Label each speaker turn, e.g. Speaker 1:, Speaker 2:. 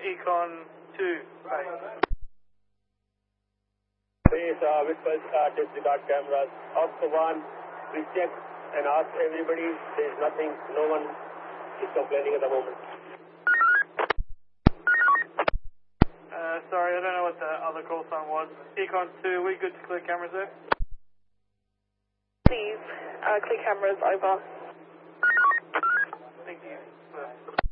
Speaker 1: Econ 2, bye.
Speaker 2: Please, Whispers, disregard cameras. Off the one, we check and ask everybody. There is nothing, no one is complaining at the moment.
Speaker 1: Sorry, I don't know what the other call sign was. Econ 2, we good to clear cameras there?
Speaker 3: Please, clear cameras over.
Speaker 1: Thank you.